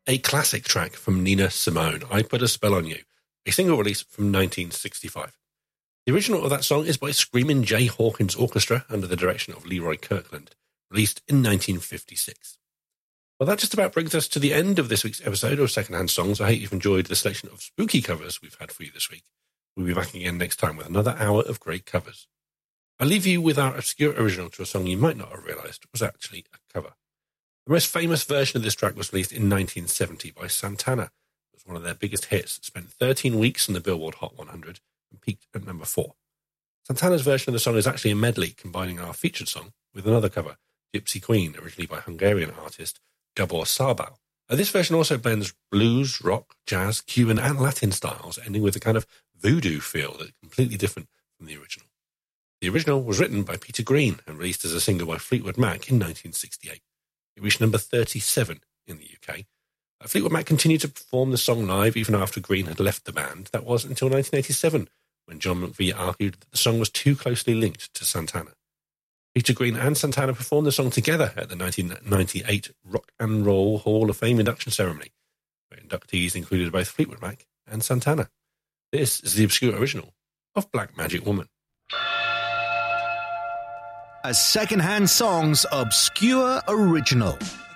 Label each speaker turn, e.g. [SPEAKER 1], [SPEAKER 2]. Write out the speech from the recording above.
[SPEAKER 1] a classic track from Nina Simone, I Put a Spell on You, a single release from 1965. The original of that song is by Screamin' Jay Hawkins Orchestra under the direction of Leroy Kirkland, released in 1956. Well, that just about brings us to the end of this week's episode of Secondhand Songs. I hope you've enjoyed the selection of spooky covers we've had for you this week. We'll be back again next time with another hour of great covers. I'll leave you with our obscure original to a song you might not have realised was actually a cover. The most famous version of this track was released in 1970 by Santana. It was one of their biggest hits. It spent 13 weeks in the Billboard Hot 100 and peaked at number 4. Santana's version of the song is actually a medley combining our featured song with another cover, Gypsy Queen, originally by Hungarian artist Gabor Szabó. This version also blends blues, rock, jazz, Cuban and Latin styles, ending with a kind of voodoo feel that's completely different from the original. The original was written by Peter Green and released as a single by Fleetwood Mac in 1968. It reached number 37 in the UK. Fleetwood Mac continued to perform the song live even after Green had left the band. That was until 1987, when John McVie argued that the song was too closely linked to Santana. Peter Green and Santana performed the song together at the 1998 Rock and Roll Hall of Fame induction ceremony, where inductees included both Fleetwood Mac and Santana. This is the obscure original of Black Magic Woman.
[SPEAKER 2] A Secondhand Songs obscure original.